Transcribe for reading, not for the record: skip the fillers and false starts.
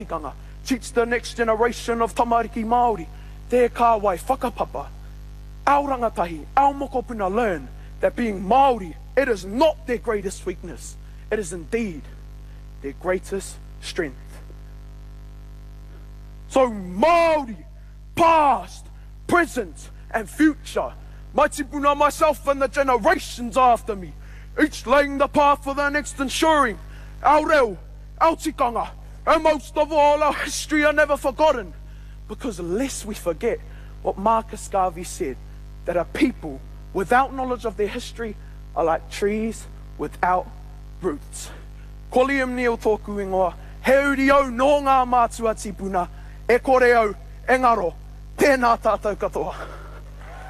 tikanga. Teach the next generation of tamariki Māori. Te kāwai whakapapa. Our rangatahi, our mokopuna learn that being Māori, it is not their greatest weakness. It is indeed their greatest strength. So Māori, past, present, and future, mai tipuna myself and the generations after me, each laying the path for the next, ensuring our reo, our tikanga, and most of all our history are never forgotten. Because lest we forget what Marcus Garvey said, that a people without knowledge of their history are like trees without roots. Ko Liam Neal tōku ingoa, he uri au no ngā mātua tipuna, e kore au, engaro, tēnā tātou katoa.